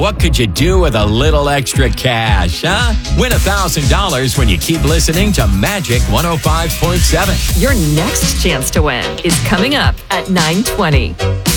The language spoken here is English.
What could you do with a little extra cash, huh? Win $1,000 when you keep listening to Magic 105.7. Your next chance to win is coming up at 9:20.